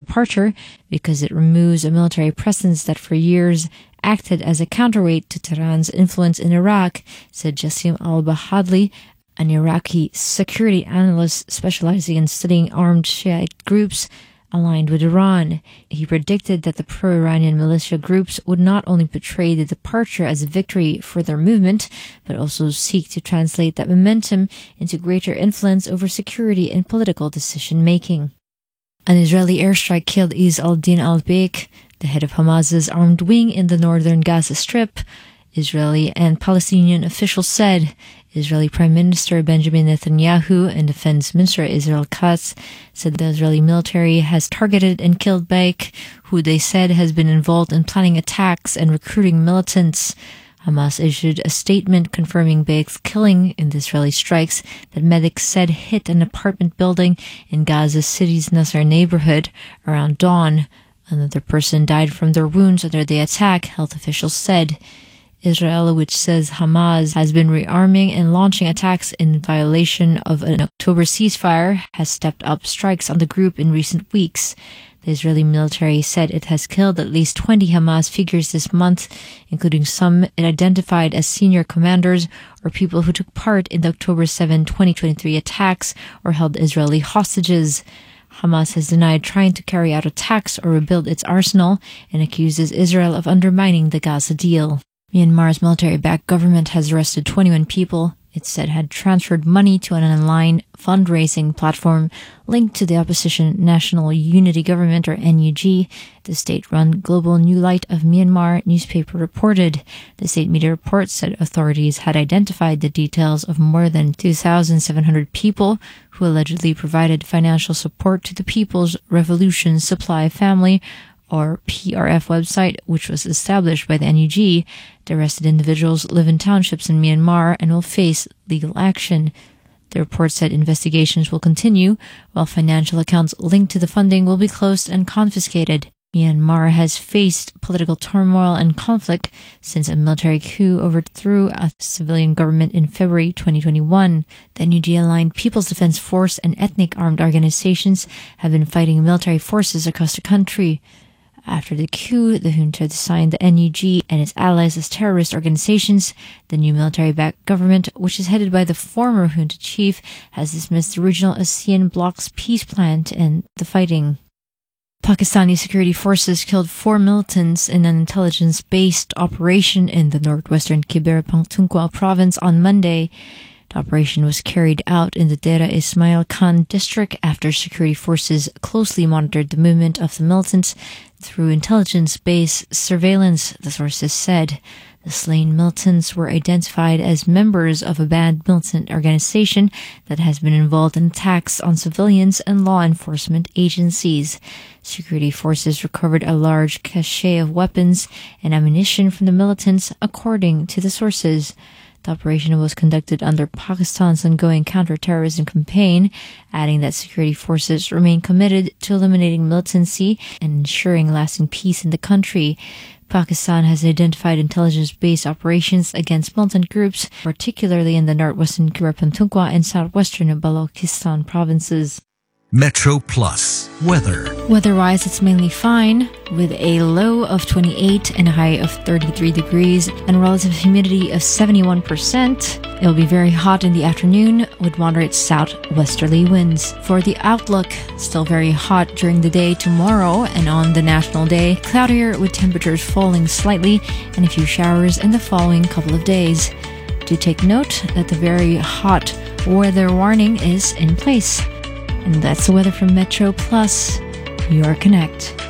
departure because it removes a military presence that for years acted as a counterweight to Tehran's influence in Iraq, said Jassim al-Bahadli, an Iraqi security analyst specializing in studying armed Shiite groups aligned with Iran. He predicted that the pro-Iranian militia groups would not only portray the departure as a victory for their movement, but also seek to translate that momentum into greater influence over security and political decision-making. An Israeli airstrike killed Izz al-Din al-Baik, the head of Hamas's armed wing in the northern Gaza Strip. Israeli and Palestinian officials said. Israeli Prime Minister Benjamin Netanyahu and Defense Minister Israel Katz said the Israeli military has targeted and killed Baik, who they said has been involved in planning attacks and recruiting militants. Hamas issued a statement confirming Baik's killing in the Israeli strikes that medics said hit an apartment building in Gaza City's Nasser neighborhood around dawn. Another person died from their wounds under the attack, health officials said. Israel, which says Hamas has been rearming and launching attacks in violation of an October ceasefire, has stepped up strikes on the group in recent weeks. The Israeli military said it has killed at least 20 Hamas figures this month, including some it identified as senior commanders or people who took part in the October 7, 2023 attacks or held Israeli hostages. Hamas has denied trying to carry out attacks or rebuild its arsenal and accuses Israel of undermining the Gaza deal. Myanmar's military-backed government has arrested 21 people it said had transferred money to an online fundraising platform linked to the opposition National Unity Government, or NUG, the state-run Global New Light of Myanmar newspaper reported. The state media report said authorities had identified the details of more than 2,700 people who allegedly provided financial support to the People's Revolution Supply Family, or PRF website, which was established by the NUG. The arrested individuals live in townships in Myanmar and will face legal action. The report said investigations will continue, while financial accounts linked to the funding will be closed and confiscated. Myanmar has faced political turmoil and conflict since a military coup overthrew a civilian government in February 2021. The NUG-aligned People's Defense Force and ethnic armed organizations have been fighting military forces across the country. After the coup, the junta assigned the NUG and its allies as terrorist organizations. The new military-backed government, which is headed by the former junta chief, has dismissed the regional ASEAN bloc's peace plan to end the fighting. Pakistani security forces killed 4 militants in an intelligence-based operation in the northwestern Khyber Pakhtunkhwa province on Monday. The operation was carried out in the Dera Ismail Khan district after security forces closely monitored the movement of the militants through intelligence-based surveillance, the sources said. The slain militants were identified as members of a banned militant organization that has been involved in attacks on civilians and law enforcement agencies. Security forces recovered a large cache of weapons and ammunition from the militants, according to the sources. The operation was conducted under Pakistan's ongoing counter-terrorism campaign, adding that security forces remain committed to eliminating militancy and ensuring lasting peace in the country. Pakistan has identified intelligence-based operations against militant groups, particularly in the northwestern Khyber Pakhtunkhwa and southwestern Balochistan provinces. Metro Plus weather. Weather-wise, it's mainly fine, with a low of 28 and a high of 33 degrees and relative humidity of 71%. It'll be very hot in the afternoon with moderate southwesterly winds. For the outlook, still very hot during the day tomorrow and on the National Day, cloudier with temperatures falling slightly and a few showers in the following couple of days. Do take note that the very hot weather warning is in place. And that's the weather from Metro Plus, your connect.